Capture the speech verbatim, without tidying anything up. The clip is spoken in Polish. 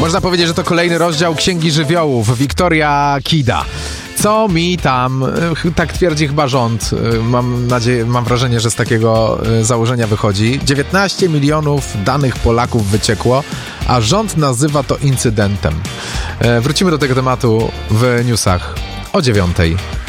Można powiedzieć, że to kolejny rozdział Księgi Żywiołów. Victoria Kida. Co mi tam, tak twierdzi chyba rząd, mam nadzieję, mam wrażenie, że z takiego założenia wychodzi. dziewiętnaście milionów danych Polaków wyciekło, a rząd nazywa to incydentem. Wrócimy do tego tematu w newsach o dziewiątej.